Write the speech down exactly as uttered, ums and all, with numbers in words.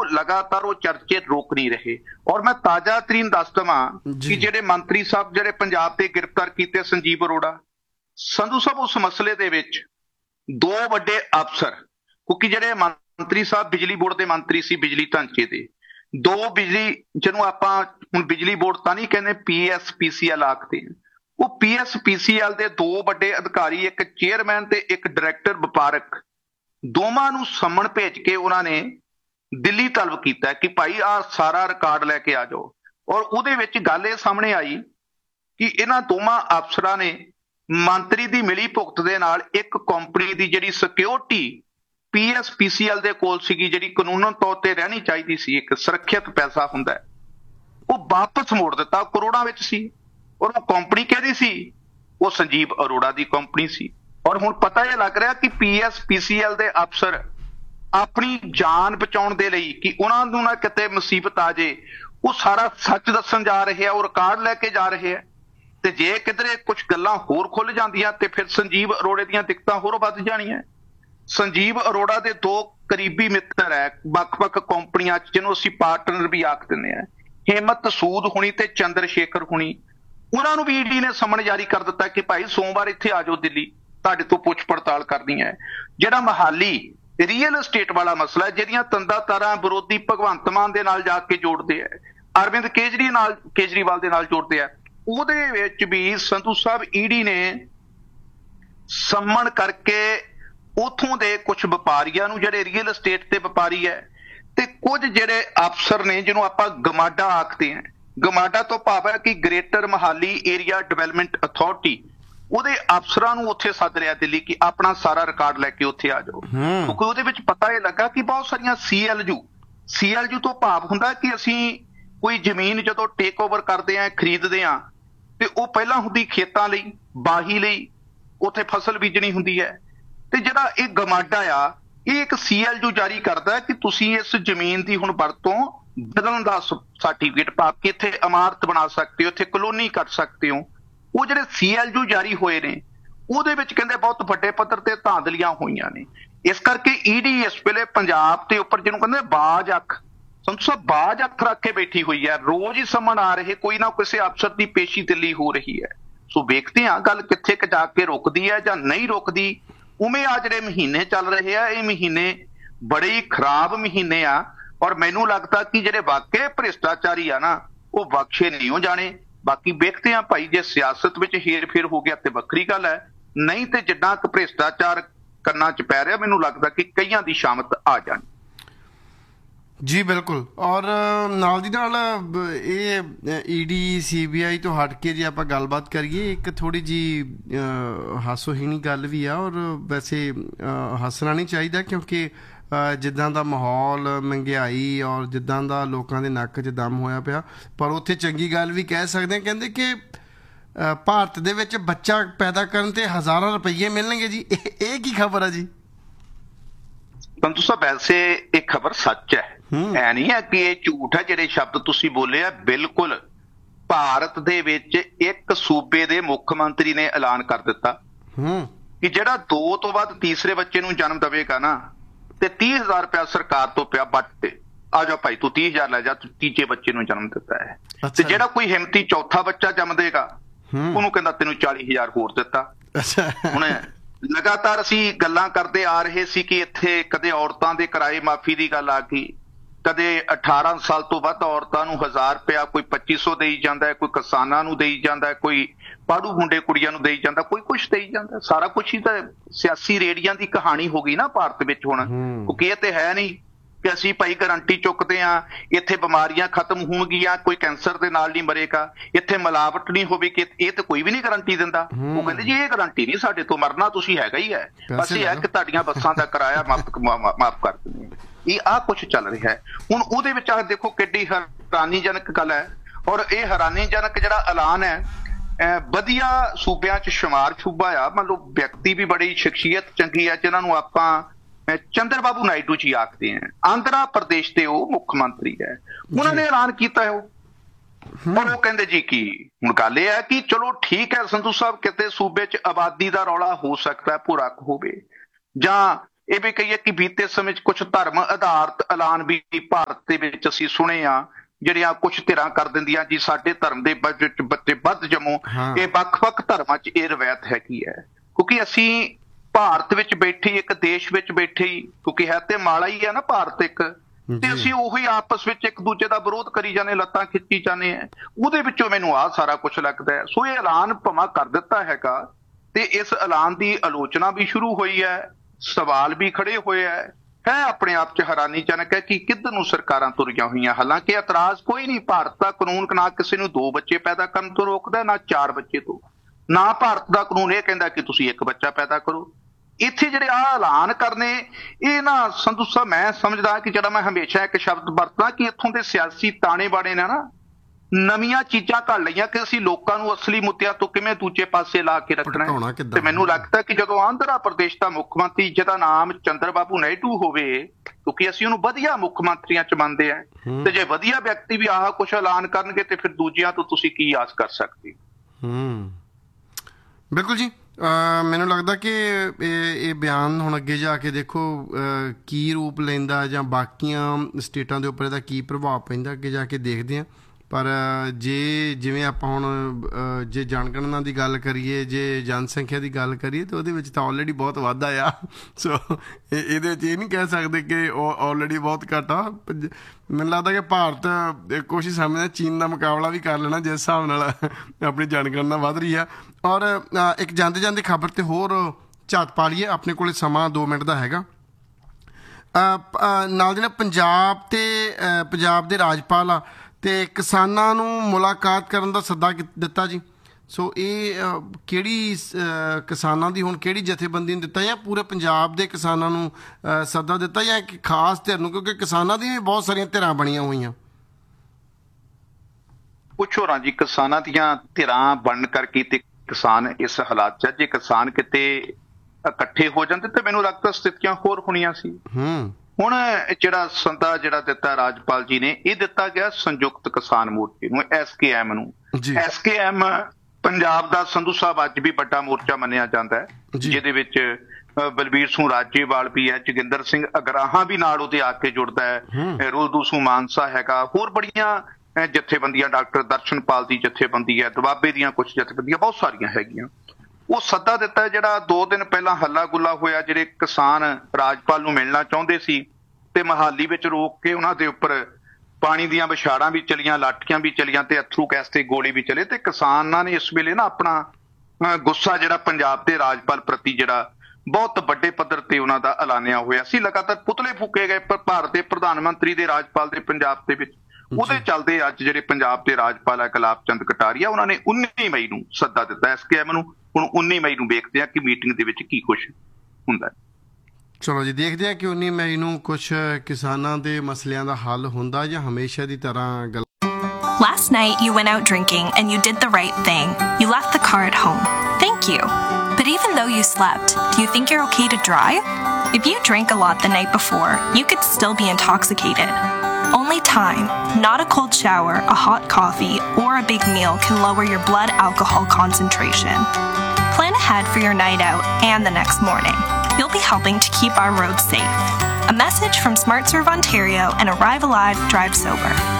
लगातार वो चर्चे रोक नहीं रहे। और मैं ताजा तरीन दस देवां कि ਜਿਹੜੇ ਮੰਤਰੀ ਸਾਹਿਬ ਜਿਹੜੇ ਪੰਜਾਬ ਤੇ ਗ੍ਰਿਫਤਾਰ ਕੀਤੇ ਸੰਜੀਵ ਅਰੋੜਾ, ਸੰਧੂ ਸਾਹਿਬ ਉਸ ਮਸਲੇ ਦੇ ਵਿੱਚ ਦੋ ਵੱਡੇ ਅਫਸਰ, ਕਿਉਂਕਿ ਜਿਹੜੇ ਮੰਤਰੀ ਸਾਹਿਬ ਬਿਜਲੀ ਬੋਰਡ ਦੇ ਮੰਤਰੀ ਸੀ, ਬਿਜਲੀ ਢਾਂਚੇ ਦੇ ਦੋ ਬਿਜਲੀ, ਜਿਹਨੂੰ ਆਪਾਂ ਹੁਣ ਬਿਜਲੀ ਬੋਰਡ ਤਾਂ ਨਹੀਂ ਕਹਿੰਦੇ, ਪੀ ਐਸ ਪੀ ਸੀ ਐਲ ਆਖਦੇ ਆ, ਉਹ ਪੀ ਐਸ ਪੀ ਸੀ ਐਲ ਦੇ ਦੋ ਵੱਡੇ ਅਧਿਕਾਰੀ, ਇੱਕ ਚੇਅਰਮੈਨ ਤੇ ਇੱਕ ਡਾਇਰੈਕਟਰ ਵਪਾਰਕ, ਦੋਵਾਂ ਨੂੰ ਸੰਮਣ ਭੇਜ ਕੇ ਉਹਨਾਂ ਨੇ ਦਿੱਲੀ ਤਲਬ ਕੀਤਾ ਕਿ ਭਾਈ ਆਹ ਸਾਰਾ ਰਿਕਾਰਡ ਲੈ ਕੇ ਆ ਜਾਓ। ਔਰ ਉਹਦੇ ਵਿੱਚ ਗੱਲ ਇਹ ਸਾਹਮਣੇ ਆਈ ਕਿ ਇਹਨਾਂ ਦੋਵਾਂ ਅਫਸਰਾਂ ਨੇ ਮੰਤਰੀ ਦੀ ਮਿਲੀ ਭੁਗਤ ਦੇ ਨਾਲ ਇੱਕ ਕੰਪਨੀ ਦੀ ਜਿਹੜੀ ਸਿਕਿਉਰਿਟੀ ਪੀ ਐਸ ਪੀ ਸੀ ਐਲ ਦੇ ਕੋਲ ਸੀਗੀ, ਜਿਹੜੀ ਕਾਨੂੰਨਨ ਤੌਰ ਤੇ ਰਹਿਣੀ ਚਾਹੀਦੀ ਸੀ, ਇੱਕ ਸੁਰੱਖਿਅਤ ਪੈਸਾ ਹੁੰਦਾ ਹੈ, ਉਹ ਵਾਪਸ ਮੋੜ ਦਿੱਤਾ। ਕਰੋੜਾਂ ਵਿੱਚ ਸੀ। ਔਰ ਉਹ ਕੰਪਨੀ ਕਿਹਦੀ ਸੀ? ਉਹ ਸੰਜੀਵ ਅਰੋੜਾ ਦੀ ਕੰਪਨੀ ਸੀ। ਔਰ ਹੁਣ ਪਤਾ ਇਹ ਲੱਗ ਰਿਹਾ ਕਿ ਪੀ ਐਸ ਪੀ ਸੀ ਐਲ ਦੇ ਅਫਸਰ ਆਪਣੀ ਜਾਨ ਬਚਾਉਣ ਦੇ ਲਈ, ਕਿ ਉਹਨਾਂ ਨੂੰ ਨਾ ਕਿਤੇ ਮੁਸੀਬਤ ਆ ਜੇ, ਉਹ ਸਾਰਾ ਸੱਚ ਦੱਸਣ ਜਾ ਰਹੇ ਆ, ਉਹ ਰਿਕਾਰਡ ਲੈ ਕੇ ਜਾ ਰਹੇ ਆ। ਤੇ ਜੇ ਕਿਧਰੇ ਕੁਝ ਗੱਲਾਂ ਹੋਰ ਖੁੱਲ ਜਾਂਦੀਆਂ ਤੇ ਫਿਰ ਸੰਜੀਵ ਅਰੋੜੇ ਦੀਆਂ ਦਿੱਕਤਾਂ ਹੋਰ ਵੱਧ ਜਾਣੀਆਂ। ਸੰਜੀਵ ਅਰੋੜਾ ਦੇ ਦੋ ਕਰੀਬੀ ਮਿੱਤਰ ਹੈ ਵੱਖ-ਵੱਖ ਕੰਪਨੀਆਂ 'ਚ, ਜਿਹਨੂੰ ਅਸੀਂ ਪਾਰਟਨਰ ਵੀ ਆਖ ਦਿੰਦੇ ਆ, ਹਿੰਮਤ ਸੂਦ ਹੁਣੀ ਤੇ ਚੰਦਰ ਸ਼ੇਖਰ ਹੁਣੀ, ਉਹਨਾਂ ਨੂੰ ਵੀ ਈਡੀ ਨੇ ਸਮਨ ਜਾਰੀ ਕਰ ਦਿੱਤਾ ਕਿ ਭਾਈ ਸੋਮਵਾਰ ਇੱਥੇ ਆ ਜਾਓ ਦਿੱਲੀ, ਤੁਹਾਡੇ ਤੋਂ ਪੁੱਛ ਪੜਤਾਲ ਕਰਨੀ ਹੈ। ਜਿਹੜਾ ਮਹਾਲੀ ਰੀਅਲ estate ਵਾਲਾ ਮਸਲਾ, ਜਿਹੜੀਆਂ ਤੰਦਾ ਤਾਰਾਂ ਵਿਰੋਧੀ ਭਗਵੰਤ ਮਾਨ ਦੇ ਨਾਲ ਜਾ ਕੇ ਜੋੜਦੇ ਆ, ਅਰਵਿੰਦ ਕੇਜਰੀ ਨਾਲ ਕੇਜਰੀਵਾਲ ਦੇ ਨਾਲ ਜੋੜਦੇ ਆ, ਉਹਦੇ ਵਿੱਚ ਵੀ ਸੰਧੂ ਸਾਹਿਬ ਈਡੀ ਨੇ ਸੰਮਣ ਕਰਕੇ ਉਥੋਂ ਦੇ ਕੁਝ ਵਪਾਰੀਆਂ ਨੂੰ, ਜਿਹੜੇ ਰੀਅਲ estate ਤੇ ਵਪਾਰੀ ਹੈ, ਤੇ ਕੁਝ ਜਿਹੜੇ ਅਫਸਰ ਨੇ ਜਿਹਨੂੰ ਆਪਾਂ ਗਮਾਡਾ ਆਖਦੇ ਆ, ਗਮਾਡਾ ਤੋਂ ਭਾਵ ਹੈ ਕਿ greater Mohali area development authority, ਉਹਦੇ ਅਫਸਰਾਂ ਨੂੰ ਉੱਥੇ ਸੱਦ ਲਿਆ ਦਿੱਲੀ ਕਿ ਆਪਣਾ ਸਾਰਾ ਰਿਕਾਰਡ ਲੈ ਕੇ ਉੱਥੇ ਆ ਜਾਓ। ਕਿਉਂਕਿ ਉਹਦੇ ਵਿੱਚ ਪਤਾ ਇਹ ਲੱਗਾ ਕਿ ਬਹੁਤ ਸਾਰੀਆਂ ਸੀ ਐਲ ਯੂ ਸੀ ਐਲ ਯੂ ਤੋਂ ਭਾਵ ਹੁੰਦਾ ਕਿ ਅਸੀਂ ਕੋਈ ਜ਼ਮੀਨ ਜਦੋਂ ਟੇਕ ਓਵਰ ਕਰਦੇ ਆ, ਖਰੀਦਦੇ ਆ, ਤੇ ਉਹ ਪਹਿਲਾਂ ਹੁੰਦੀ ਖੇਤਾਂ ਲਈ, ਬਾਹੀ ਲਈ, ਉੱਥੇ ਫਸਲ ਬੀਜਣੀ ਹੁੰਦੀ ਹੈ। ਤੇ ਜਿਹੜਾ ਇਹ ਗਮਾਡਾ ਆ, ਇਹ ਇੱਕ ਸੀ ਐਲ ਯੂ ਜਾਰੀ ਕਰਦਾ ਕਿ ਤੁਸੀਂ ਇਸ ਜ਼ਮੀਨ ਦੀ ਹੁਣ ਵਰਤੋਂ ਬਦਲਣ ਦਾ ਸਰਟੀਫਿਕੇਟ ਪਾ ਕੇ ਇੱਥੇ ਇਮਾਰਤ ਬਣਾ ਸਕਦੇ ਹੋ, ਇੱਥੇ ਕਲੋਨੀ ਕਰ ਸਕਦੇ ਹੋ। ਉਹ ਜਿਹੜੇ ਸੀ ਐਲ ਯੂ ਜਾਰੀ ਹੋਏ ਨੇ, ਉਹਦੇ ਵਿੱਚ ਕਹਿੰਦੇ ਬਹੁਤ ਵੱਡੇ ਪੱਧਰ ਤੇ ਧਾਂਦਲੀਆਂ ਹੋਈਆਂ ਨੇ। ਇਸ ਕਰਕੇ ਈਡੀ ਇਸ ਵੇਲੇ ਪੰਜਾਬ ਦੇ ਉੱਪਰ, ਜਿਹਨੂੰ ਕਹਿੰਦੇ ਬਾਜ ਅੱਖ, ਸੰਤੂ ਸਾਹਿਬ ਬਾਜ ਅੱਖ ਰੱਖ ਕੇ ਬੈਠੀ ਹੋਈ ਹੈ। ਰੋਜ਼ ਹੀ ਸਮਨ ਆ ਰਹੇ, ਕੋਈ ਨਾ ਕਿਸੇ ਅਫਸਰ ਦੀ ਪੇਸ਼ੀ ਦਿੱਲੀ ਹੋ ਰਹੀ ਹੈ। ਸੋ ਵੇਖਦੇ ਹਾਂ ਗੱਲ ਕਿੱਥੇ ਕੁ ਜਾ ਕੇ ਰੁਕਦੀ ਹੈ ਜਾਂ ਨਹੀਂ ਰੁਕਦੀ। ਉਵੇਂ ਆ ਜਿਹੜੇ ਮਹੀਨੇ ਚੱਲ ਰਹੇ ਆ, ਇਹ ਮਹੀਨੇ ਬੜੇ ਹੀ ਖਰਾਬ ਮਹੀਨੇ ਆ। ਔਰ ਮੈਨੂੰ ਲੱਗਦਾ ਕਿ ਜਿਹੜੇ ਵਾਕਈ ਭ੍ਰਿਸ਼ਟਾਚਾਰੀ ਆ ਨਾ, ਉਹ ਬਖਸ਼ੇ ਨਹੀਂ ਹੋ ਜਾਣੇ। ਬਾਕੀ ਵੇਖਦੇ ਹਾਂ ਭਾਈ, ਜੇ ਸਿਆਸਤ ਵਿੱਚ ਹੇਰ ਫੇਰ ਹੋ ਗਿਆ ਤੇ ਵੱਖਰੀ ਗੱਲ ਹੈ, ਨਹੀਂ ਤੇ ਜਿੱਦਾਂ ਕਿ ਭ੍ਰਿਸ਼ਟਾਚਾਰ ਕੰਨਾਂ 'ਚ ਪੈ ਰਿਹਾ, ਮੈਨੂੰ ਲੱਗਦਾ ਕਿ ਕਈਆਂ ਦੀ ਸ਼ਾਮਤ ਆ ਜਾਣੀ। ਜੀ ਬਿਲਕੁਲ। ਔਰ ਨਾਲ ਦੀ ਨਾਲ ਇਹ ਈਡੀ ਸੀ ਬੀ ਆਈ ਤੋਂ ਹਟ ਕੇ ਜੇ ਆਪਾਂ ਗੱਲਬਾਤ ਕਰੀਏ, ਇੱਕ ਥੋੜ੍ਹੀ ਜਿਹੀ ਹਾਸੋਹੀਣੀ ਗੱਲ ਵੀ ਆ। ਔਰ ਵੈਸੇ ਹੱਸਣਾ ਨਹੀਂ ਚਾਹੀਦਾ, ਕਿਉਂਕਿ ਜਿੱਦਾਂ ਦਾ ਮਾਹੌਲ, ਮਹਿੰਗਾਈ ਔਰ ਜਿੱਦਾਂ ਦਾ ਲੋਕਾਂ ਦੇ ਨੱਕ 'ਚ ਦਮ ਹੋਇਆ ਪਿਆ, ਪਰ ਉੱਥੇ ਚੰਗੀ ਗੱਲ ਵੀ ਕਹਿ ਸਕਦੇ ਹਾਂ। ਕਹਿੰਦੇ ਕਿ ਭਾਰਤ ਦੇ ਵਿੱਚ ਬੱਚਾ ਪੈਦਾ ਕਰਨ ਤੇ ਹਜ਼ਾਰਾਂ ਰੁਪਈਏ ਮਿਲਣਗੇ ਜੀ। ਇਹ ਇਹ ਕੀ ਖਬਰ ਹੈ ਜੀ? ਸੰਤੂ ਸਾਹਿਬ, ਵੈਸੇ ਇਹ ਖਬਰ ਸੱਚ ਹੈ, ਐ ਨਹੀਂ ਹੈ ਕਿ ਇਹ ਝੂਠ ਹੈ। ਜਿਹੜੇ ਸ਼ਬਦ ਤੁਸੀਂ ਬੋਲੇ ਆ, ਬਿਲਕੁਲ ਭਾਰਤ ਦੇ ਵਿੱਚ ਇੱਕ ਸੂਬੇ ਦੇ ਮੁੱਖ ਮੰਤਰੀ ਨੇ ਐਲਾਨ ਕਰ ਦਿੱਤਾ ਕਿ ਜਿਹੜਾ ਦੋ ਤੋਂ ਬਾਅਦ ਤੀਸਰੇ ਬੱਚੇ ਨੂੰ ਜਨਮ ਦੇਵੇਗਾ ਨਾ, ਤੇ ਤੀਹ ਹਜ਼ਾਰ ਰੁਪਇਆ ਸਰਕਾਰ ਤੋਂ ਪਿਆ ਬੱਟ ਤੇ, ਆ ਜਾ ਭਾਈ ਤੂੰ ਤੀਹ ਹਜ਼ਾਰ ਲੈ ਜਾ, ਤੂੰ ਤੀਜੇ ਬੱਚੇ ਨੂੰ ਜਨਮ ਦਿੱਤਾ ਹੈ। ਤੇ ਜਿਹੜਾ ਕੋਈ ਹਿੰਮਤੀ ਚੌਥਾ ਬੱਚਾ ਜੰਮ ਦੇਗਾ, ਉਹਨੂੰ ਕਹਿੰਦਾ ਤੈਨੂੰ ਚਾਲੀ ਹਜ਼ਾਰ ਹੋਰ ਦਿੱਤਾ। ਹੁਣ ਲਗਾਤਾਰ ਅਸੀਂ ਗੱਲਾਂ ਕਰਦੇ ਆ ਰਹੇ ਸੀ ਕਿ ਇੱਥੇ ਕਦੇ ਔਰਤਾਂ ਦੇ ਕਿਰਾਏ ਮਾਫੀ ਦੀ ਗੱਲ ਆ ਗਈ, ਕਦੇ ਅਠਾਰਾਂ ਸਾਲ ਤੋਂ ਵੱਧ ਔਰਤਾਂ ਨੂੰ ਹਜ਼ਾਰ ਰੁਪਇਆ, ਕੋਈ ਪੱਚੀ ਸੌ ਦੇਈ ਜਾਂਦਾ ਹੈ, ਕੋਈ ਕਿਸਾਨਾਂ ਨੂੰ ਦੇਈ ਜਾਂਦਾ ਹੈ, ਕੋਈ ਪਾੜੂ ਮੁੰਡੇ ਕੁੜੀਆਂ ਨੂੰ ਦੇਈ ਜਾਂਦਾ, ਕੋਈ ਕੁਛ ਦੇਈ ਜਾਂਦਾ। ਸਾਰਾ ਕੁਛ ਹੀ ਤਾਂ ਸਿਆਸੀ ਰੇੜੀਆਂ ਦੀ ਕਹਾਣੀ ਹੋ ਗਈ ਨਾ ਭਾਰਤ ਵਿੱਚ ਹੁਣ। ਕਿਉਂਕਿ ਇਹ ਤੇ ਹੈ ਨਹੀਂ ਕਿ ਅਸੀਂ ਭਾਈ ਗਰੰਟੀ ਚੁੱਕਦੇ ਹਾਂ, ਇੱਥੇ ਬਿਮਾਰੀਆਂ ਖਤਮ ਹੋਣਗੀਆਂ, ਕੋਈ ਕੈਂਸਰ ਦੇ ਨਾਲ ਨਹੀਂ ਮਰੇਗਾ, ਇੱਥੇ ਮਿਲਾਵਟ ਨਹੀਂ ਹੋਵੇਗੀ, ਇਹ ਤਾਂ ਕੋਈ ਵੀ ਨਹੀਂ ਗਰੰਟੀ ਦਿੰਦਾ। ਉਹ ਕਹਿੰਦੇ ਜੀ ਇਹ ਗਰੰਟੀ ਨਹੀਂ, ਸਾਡੇ ਤੋਂ ਮਰਨਾ ਤੁਸੀਂ ਹੈਗਾ ਹੀ ਹੈ, ਬਸ ਇਹ ਹੈ ਕਿ ਤੁਹਾਡੀਆਂ ਬੱਸਾਂ ਦਾ ਕਿਰਾਇਆ ਮਾਫ ਮਾਫ ਕਰ ਦਿੰਦੇ ਹਾਂ। ਇਹ ਆਹ ਕੁਛ ਚੱਲ ਰਿਹਾ ਹੈ ਹੁਣ। ਉਹਦੇ ਵਿੱਚ ਆ ਦੇਖੋ ਕਿੱਡੀ ਹੈਰਾਨੀਜਨਕ ਗੱਲ ਹੈ। ਔਰ ਇਹ ਹੈਰਾਨੀਜਨਕ ਜਿਹੜਾ ਐਲਾਨ ਹੈ, ਵਧੀਆ ਸੂਬਿਆਂ 'ਚ ਸ਼ੁਮਾਰ ਸੂਬਾ ਆ, ਮੰਨ ਲਓ ਵਿਅਕਤੀ ਵੀ ਬੜੀ ਸ਼ਖਸੀਅਤ ਚੰਗੀ ਹੈ, ਜਿਹਨਾਂ ਨੂੰ ਆਪਾਂ ਚੰਦਰ ਬਾਬੂ ਨਾਇਡੂ ਜੀ ਆਖਦੇ ਆ। ਆਂਧਰਾ ਪ੍ਰਦੇਸ਼ ਦੇ ਉਹ ਮੁੱਖ ਮੰਤਰੀ ਹੈ, ਉਹਨਾਂ ਨੇ ਐਲਾਨ ਕੀਤਾ ਹੈ ਉਹ। ਔਰ ਉਹ ਕਹਿੰਦੇ ਜੀ ਕਿ ਹੁਣ ਗੱਲ ਇਹ ਹੈ ਕਿ ਚਲੋ ਠੀਕ ਹੈ ਸੰਧੂ ਸਾਹਿਬ, ਕਿਤੇ ਸੂਬੇ 'ਚ ਆਬਾਦੀ ਦਾ ਰੌਲਾ ਹੋ ਸਕਦਾ, ਭੁਰਕ ਹੋਵੇ, ਜਾਂ ਇਹ ਵੀ ਕਹੀਏ ਕਿ ਬੀਤੇ ਸਮੇਂ 'ਚ ਕੁਝ ਧਰਮ ਆਧਾਰਿਤ ਐਲਾਨ ਵੀ ਭਾਰਤ ਦੇ ਵਿੱਚ ਅਸੀਂ ਸੁਣੇ ਆ, ਜਿਹੜੀਆਂ ਕੁਝ ਧਿਰਾਂ ਕਰ ਦਿੰਦੀਆਂ ਜੀ ਸਾਡੇ ਧਰਮ ਦੇ ਵਿੱਚ ਬੱਚੇ ਵੱਧ ਜੰਮੋ। ਇਹ ਵੱਖ-ਵੱਖ ਧਰਮਾਂ 'ਚ ਇਹ ਰਵਾਇਤ ਹੈਗੀ ਹੈ, ਕਿਉਂਕਿ ਅਸੀਂ ਭਾਰਤ ਵਿੱਚ ਬੈਠੇ ਇੱਕ ਦੇਸ਼ ਵਿੱਚ ਬੈਠੇ ਹੀ, ਕਿਉਂਕਿ ਹੈ ਤੇ ਮਾੜਾ ਹੀ ਹੈ ਨਾ ਭਾਰਤ ਇੱਕ, ਤੇ ਅਸੀਂ ਉਹੀ ਆਪਸ ਵਿੱਚ ਇੱਕ ਦੂਜੇ ਦਾ ਵਿਰੋਧ ਕਰੀ ਜਾਂਦੇ, ਲੱਤਾਂ ਖਿੱਚੀ ਜਾਂਦੇ ਆ। ਉਹਦੇ ਵਿੱਚੋਂ ਮੈਨੂੰ ਆਹ ਸਾਰਾ ਕੁਝ ਲੱਗਦਾ ਹੈ। ਸੋ ਇਹ ਐਲਾਨ ਭਾਵੇਂ ਕਰ ਦਿੱਤਾ ਹੈਗਾ ਤੇ ਇਸ ਐਲਾਨ ਦੀ ਆਲੋਚਨਾ ਵੀ ਸ਼ੁਰੂ ਹੋਈ ਹੈ, ਸਵਾਲ ਵੀ ਖੜੇ ਹੋਏ ਹੈ ਹੈ ਆਪਣੇ ਆਪ 'ਚ ਹੈਰਾਨੀਜਨਕ ਹੈ ਕਿ ਕਿੱਧਰ ਨੂੰ ਸਰਕਾਰਾਂ ਤੁਰੀਆਂ ਹੋਈਆਂ। ਹਾਲਾਂਕਿ ਇਤਰਾਜ਼ ਕੋਈ ਨਹੀਂ, ਭਾਰਤ ਦਾ ਕਾਨੂੰਨ ਨਾ ਕਿਸੇ ਨੂੰ ਦੋ ਬੱਚੇ ਪੈਦਾ ਕਰਨ ਤੋਂ ਰੋਕਦਾ, ਨਾ ਚਾਰ ਬੱਚੇ ਤੋਂ, ਨਾ ਭਾਰਤ ਦਾ ਕਾਨੂੰਨ ਇਹ ਕਹਿੰਦਾ ਕਿ ਤੁਸੀਂ ਇੱਕ ਬੱਚਾ ਪੈਦਾ ਕਰੋ। ਇੱਥੇ ਜਿਹੜੇ ਆਹ ਐਲਾਨ ਕਰਨੇ, ਇਹ ਨਾ ਸੰਧੂ ਸਾਹਿਬ ਮੈਂ ਸਮਝਦਾ ਕਿ ਜਿਹੜਾ ਮੈਂ ਹਮੇਸ਼ਾ ਇੱਕ ਸ਼ਬਦ ਵਰਤਦਾ ਕਿ ਇੱਥੋਂ ਦੇ ਸਿਆਸੀ ਤਾਣੇ ਬਾਣੇ ਨੇ ਨਾ ਨਵੀਆਂ ਚੀਜ਼ਾਂ ਘੜ ਲਈਆਂ ਕਿ ਅਸੀਂ ਲੋਕਾਂ ਨੂੰ ਅਸਲੀ ਮੁੱਦਿਆਂ ਤੋਂ ਕਿਵੇਂ ਦੂਜੇ ਪਾਸੇ ਲਾ ਕੇ ਰੱਖਣਾ ਹੈ। ਤੇ ਮੈਨੂੰ ਲੱਗਦਾ ਕਿ ਜਦੋਂ ਆਂਧਰਾ ਪ੍ਰਦੇਸ਼ ਦਾ ਮੁੱਖ ਮੰਤਰੀ ਜਿਹਦਾ ਨਾਮ ਚੰਦਰ ਬਾਬੂ ਨਾਇਡੂ ਹੋਵੇ, ਕਿਉਂਕਿ ਅਸੀਂ ਉਹਨੂੰ ਵਧੀਆ ਮੁੱਖ ਮੰਤਰੀਆਂ 'ਚ ਮੰਨਦੇ ਆ, ਤੇ ਜੇ ਵਧੀਆ ਵਿਅਕਤੀ ਵੀ ਆਹ ਕੁਛ ਐਲਾਨ ਕਰਨਗੇ ਤੇ ਫਿਰ ਦੂਜਿਆਂ ਤੋਂ ਤੁਸੀਂ ਕੀ ਆਸ ਕਰ ਸਕਦੇ ਹੋ। ਹੂੰ, ਬਿਲਕੁਲ ਜੀ। ਮੈਨੂੰ ਲੱਗਦਾ ਕਿ ਇਹ ਇਹ ਬਿਆਨ ਹੁਣ ਅੱਗੇ ਜਾ ਕੇ ਦੇਖੋ ਕੀ ਰੂਪ ਲੈਂਦਾ ਜਾਂ ਬਾਕੀਆਂ ਸਟੇਟਾਂ ਦੇ ਉੱਪਰ ਇਹਦਾ ਕੀ ਪ੍ਰਭਾਵ ਪੈਂਦਾ, ਅੱਗੇ ਜਾ ਕੇ ਦੇਖਦੇ ਹਾਂ। ਪਰ ਜੇ ਜਿਵੇਂ ਆਪਾਂ ਹੁਣ ਜੇ ਜਨਗਣਨਾ ਦੀ ਗੱਲ ਕਰੀਏ, ਜੇ ਜਨਸੰਖਿਆ ਦੀ ਗੱਲ ਕਰੀਏ ਤਾਂ ਉਹਦੇ ਵਿੱਚ ਤਾਂ ਆਲਰੇਡੀ ਬਹੁਤ ਵਾਧਾ ਆ। ਸੋ ਇਹਦੇ ਵਿੱਚ ਇਹ ਨਹੀਂ ਕਹਿ ਸਕਦੇ ਕਿ ਉਹ ਆਲਰੇਡੀ ਬਹੁਤ ਘੱਟ ਆ। ਮੈਨੂੰ ਲੱਗਦਾ ਕਿ ਭਾਰਤ ਕੋਸ਼ਿਸ਼ ਸਮਝਦਾ ਚੀਨ ਦਾ ਮੁਕਾਬਲਾ ਵੀ ਕਰ ਲੈਣਾ ਜਿਸ ਹਿਸਾਬ ਨਾਲ ਆਪਣੀ ਜਨਗਣਨਾ ਵੱਧ ਰਹੀ ਆ। ਔਰ ਇੱਕ ਜਾਂਦੇ ਜਾਂਦੇ ਖਬਰ 'ਤੇ ਹੋਰ ਝਾਤ ਪਾ ਲਈਏ, ਆਪਣੇ ਕੋਲ ਸਮਾਂ ਦੋ ਮਿੰਟ ਦਾ ਹੈਗਾ। ਨਾਲ ਦੀ ਨਾਲ ਪੰਜਾਬ ਤੇ ਪੰਜਾਬ ਦੇ ਰਾਜਪਾਲ ਆ ਤੇ ਕਿਸਾਨਾਂ ਨੂੰ ਮੁਲਾਕਾਤ ਕਰਨ ਦਾ ਸੱਦਾ ਦਿੱਤਾ ਜੀ। ਸੋ ਇਹ ਕਿਹੜੀ ਕਿਸਾਨਾਂ ਦੀ ਹੁਣ ਕਿਹੜੀ ਜਥੇਬੰਦੀ ਨੂੰ ਦਿੱਤਾ ਜਾਂ ਪੂਰੇ ਪੰਜਾਬ ਦੇ ਕਿਸਾਨਾਂ ਨੂੰ ਸੱਦਾ ਦਿੱਤਾ ਜਾਂ ਇੱਕ ਖਾਸ ਧਿਰ ਨੂੰ, ਕਿਉਂਕਿ ਕਿਸਾਨਾਂ ਦੀਆਂ ਵੀ ਬਹੁਤ ਸਾਰੀਆਂ ਧਿਰਾਂ ਬਣੀਆਂ ਹੋਈਆਂ। ਪੁੱਛੋ ਨਾ ਜੀ, ਕਿਸਾਨਾਂ ਦੀਆਂ ਧਿਰਾਂ ਬਣਨ ਕਰਕੇ ਤੇ ਕਿਸਾਨ ਇਸ ਹਾਲਾਤ 'ਚ, ਜੇ ਕਿਸਾਨ ਕਿਤੇ ਇਕੱਠੇ ਹੋ ਜਾਂਦੇ ਤੇ ਮੈਨੂੰ ਲੱਗਦਾ ਸਥਿਤੀਆਂ ਹੋਰ ਹੋਣੀਆਂ ਸੀ। ਹੂੰ ਹੁਣ ਜਿਹੜਾ ਸੱਦਾ ਜਿਹੜਾ ਦਿੱਤਾ ਰਾਜਪਾਲ ਜੀ ਨੇ, ਇਹ ਦਿੱਤਾ ਗਿਆ ਸੰਯੁਕਤ ਕਿਸਾਨ ਮੋਰਚੇ ਨੂੰ, ਐਸ ਕੇ ਐਮ ਨੂੰ। ਐਸ ਕੇ ਐਮ ਪੰਜਾਬ ਦਾ ਸੰਧੂ ਸਾਹਿਬ ਅੱਜ ਵੀ ਵੱਡਾ ਮੋਰਚਾ ਮੰਨਿਆ ਜਾਂਦਾ ਹੈ, ਜਿਹਦੇ ਵਿੱਚ ਬਲਬੀਰ ਸਿੰਘ ਰਾਜੇਵਾਲ ਵੀ ਹੈ, ਜੋਗਿੰਦਰ ਸਿੰਘ ਅਗਰਾਹਾਂ ਵੀ ਨਾਲ ਉਹਦੇ ਆ ਕੇ ਜੁੜਦਾ ਹੈ, ਰੁਲਦੂ ਸਿੰਘ ਮਾਨਸਾ ਹੈਗਾ, ਹੋਰ ਬੜੀਆਂ ਜਥੇਬੰਦੀਆਂ, ਡਾਕਟਰ ਦਰਸ਼ਨਪਾਲ ਦੀ ਜਥੇਬੰਦੀ ਹੈ, ਦੁਆਬੇ ਦੀਆਂ ਕੁਛ ਜਥੇਬੰਦੀਆਂ ਬਹੁਤ ਸਾਰੀਆਂ ਹੈਗੀਆਂ। ਉਹ ਸੱਦਾ ਦਿੱਤਾ ਜਿਹੜਾ ਦੋ ਦਿਨ ਪਹਿਲਾਂ ਹੱਲਾ ਗੁੱਲਾ ਹੋਇਆ, ਜਿਹੜੇ ਕਿਸਾਨ ਰਾਜਪਾਲ ਨੂੰ ਮਿਲਣਾ ਚਾਹੁੰਦੇ ਸੀ ਤੇ ਮਹਾਲੀ ਵਿੱਚ ਰੋਕ ਕੇ ਉਹਨਾਂ ਦੇ ਉੱਪਰ ਪਾਣੀ ਦੀਆਂ ਵਿਛਾੜਾਂ ਵੀ ਚਲੀਆਂ, ਲਾਠੀਆਂ ਵੀ ਚਲੀਆਂ ਤੇ ਅਥਰੂ ਗੈਸ ਤੇ ਗੋਲੀ ਵੀ ਚਲੇ। ਤੇ ਕਿਸਾਨਾਂ ਨੇ ਇਸ ਵੇਲੇ ਨਾ ਆਪਣਾ ਗੁੱਸਾ ਜਿਹੜਾ ਪੰਜਾਬ ਦੇ ਰਾਜਪਾਲ ਪ੍ਰਤੀ ਜਿਹੜਾ ਬਹੁਤ ਵੱਡੇ ਪੱਧਰ ਤੇ ਉਹਨਾਂ ਦਾ ਐਲਾਨਿਆ ਹੋਇਆ ਸੀ। ਲਗਾਤਾਰ ਪੁਤਲੇ ਫੂਕੇ ਗਏ ਪਰ ਭਾਰਤ ਦੇ ਪ੍ਰਧਾਨ ਮੰਤਰੀ ਦੇ ਰਾਜਪਾਲ ਦੇ ਪੰਜਾਬ ਦੇ ਵਿੱਚ। ਉਹਦੇ ਚੱਲਦੇ ਅੱਜ ਜਿਹੜੇ ਪੰਜਾਬ ਦੇ ਰਾਜਪਾਲ ਹੈ ਗੁਲਾਬ ਚੰਦ ਕਟਾਰੀਆ, ਉਹਨਾਂ ਨੇ ਉੱਨੀ ਮਈ ਨੂੰ ਸੱਦਾ ਦਿੱਤਾ ਐਸ ਕੇ ਐਮ ਨੂੰ। ਹੁਣ ਉੱਨੀ ਮਈ ਨੂੰ ਵੇਖਦੇ ਆ ਕਿ ਮੀਟਿੰਗ ਦੇ ਵਿੱਚ ਕੀ ਕੁਛ ਹੁੰਦਾ। ਚਲੋ ਜੀ, ਦੇਖਦੇ ਆ ਕਿ ਉੱਨੀ ਮਈ ਨੂੰ ਕੁਛ ਕਿਸਾਨਾਂ ਦੇ ਮਸਲਿਆਂ ਦਾ ਹੱਲ ਹੁੰਦਾ ਜਾਂ ਹਮੇਸ਼ਾ ਦੀ ਤਰ੍ਹਾਂ ਗੱਲ। Last night you went out drinking and you did the right thing. You left the car at home. Thank you. But even though you slept, do you think you're okay to drive? If you drank a lot the night before, you could still be intoxicated. Only time, not a cold shower, a hot coffee, or a big meal can lower your blood alcohol concentration. Plan ahead for your night out and the next morning. You'll be helping to keep our roads safe. A message from SmartServe Ontario and Arrive Alive, Drive Sober.